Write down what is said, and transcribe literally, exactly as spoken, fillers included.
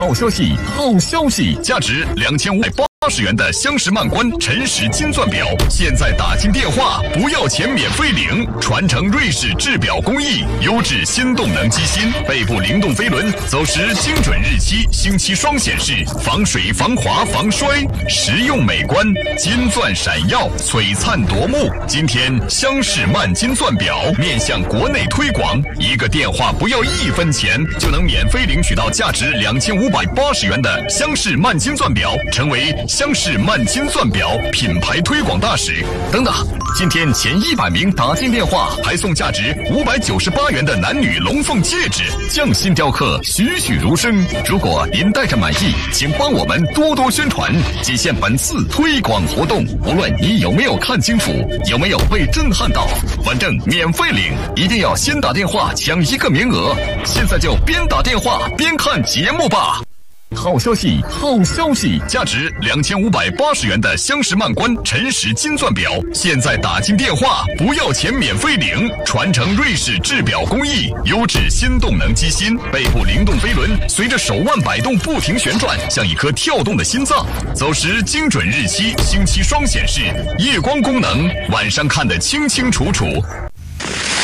好消息，好消息！价值两千五百八十元的香石曼关晨石金钻表，现在打进电话不要钱免费领，传承瑞士制表工艺，优质新动能机芯，背部灵动飞轮，走时精准日期，星期双显示，防水、防滑、防摔，实用美观，金钻闪耀，璀璨夺目。今天香石曼金钻表面向国内推广，一个电话不要一分钱，就能免费领取到价值两千五百八十元的香石曼金钻表，成为香石曼金钻表品牌推广大使。等等，今天前一百名打进电话，还送价值五百九十八元的男女龙凤戒指，匠心雕刻，栩栩如生。如果您戴着满意，请帮我们多多宣传，仅限本次推广活动。无论你有没有看清楚，有没有被震撼到，反正免费领，一定要先打电话抢一个名额。现在就边打电话边看节目吧。好消息，好消息！价值两千五百八十元的香石曼关晨石金钻表，现在打进电话不要钱免费领，传承瑞士制表工艺，优质新动能机芯，背部灵动飞轮，随着手腕摆动不停旋转，像一颗跳动的心脏。走时精准日期，星期双显示，夜光功能，晚上看得清清楚楚。